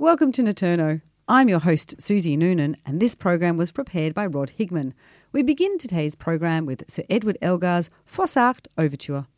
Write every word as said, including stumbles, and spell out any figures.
Welcome to Naturno. I'm your host, Susie Noonan, and this program was prepared by Rod Higman. We begin today's program with Sir Edward Elgar's Froissart Overture.